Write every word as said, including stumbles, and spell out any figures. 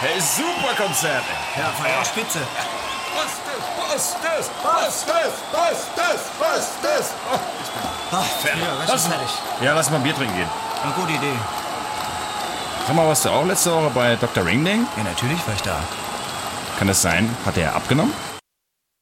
Hey, super Konzert. Ja, war ja auch spitze. Was das? Was das? Was das? Was das? Ach, fertig. Ja, Lass, fertig. ja, lass mal ein Bier trinken gehen. Eine gute Idee. Sag mal, warst du auch letzte Woche bei Doktor Ringling? Ja, natürlich war ich da. Kann das sein? Hat er abgenommen?